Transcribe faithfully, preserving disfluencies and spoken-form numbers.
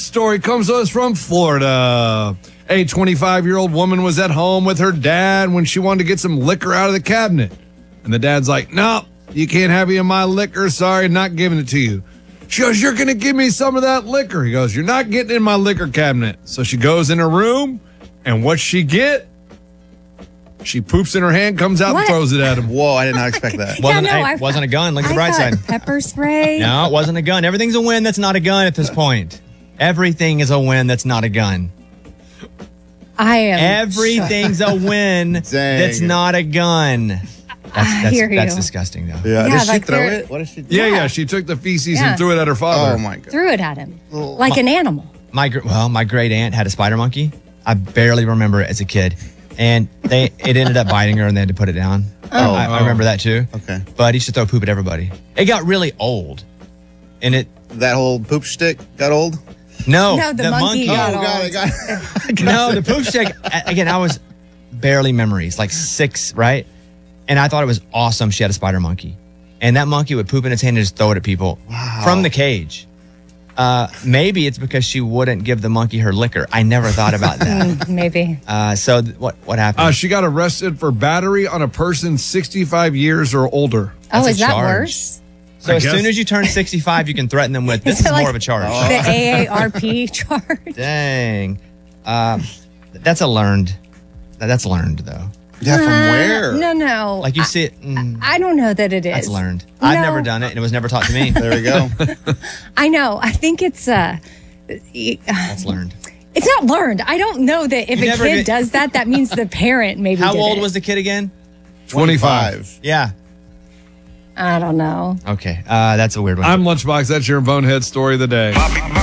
story comes to us from Florida. A twenty-five-year-old woman was at home with her dad when she wanted to get some liquor out of the cabinet. And the dad's like, no, you can't have any of my liquor. Sorry, not giving it to you. She goes, you're going to give me some of that liquor. He goes, you're not getting in my liquor cabinet. So she goes in her room, and what she get? She poops in her hand, comes out What? and throws it at him. Whoa, I did not expect that. Yeah, Wasn't, no, hey, I- wasn't a gun. Look at the I bright thought side. Pepper spray. No, it wasn't a gun. Everything's a win that's not a gun at this point. Everything is a win that's not a gun. I am. Everything's a win that's not a gun. That's, I that's, hear you. that's disgusting, though. Yeah, Yeah, did she like throw they're- it? What did she do? Yeah, yeah, Yeah. she took the feces Yeah. and threw it at her father. Oh, my God. Threw it at him like an animal. My gr- well, my great aunt had a spider monkey. I barely remember it as a kid, and they it ended up biting her, and they had to put it down. Oh. I, I remember that too. Okay. But he used to throw poop at everybody. It got really old, and it That whole poop stick got old? no, No, the monkey got Oh, old. got it, got it. no, the poop stick. a- Again, I was barely memories, like six, right? And I thought it was awesome. She had a spider monkey, and that monkey would poop in its hand and just throw it at people from the cage. Uh, maybe it's because she wouldn't give the monkey her liquor. I never thought about that. Mm, maybe. Uh, so th- what what happened? Uh, she got arrested for battery on a person sixty-five years or older. Oh, That's a is that charge. worse? so I as guess. soon as you turn sixty-five, you can threaten them with, this Is is it like- more of a charge. The A A R P charge. Dang. Um, that's a learned, that's learned though. Yeah, from where? No, no. Like you see it, mm, I don't know that it is. that's learned. I've No. never done it and it was never taught to me. There we go. I know. I think it's uh, That's learned. it's not learned. I don't know that if You a never kid get- does that, that means the parent maybe. How did old it. was the kid again? twenty-five. Yeah. I don't know. Okay. Uh, that's a weird one. I'm Lunchbox. That's your bonehead story of the day.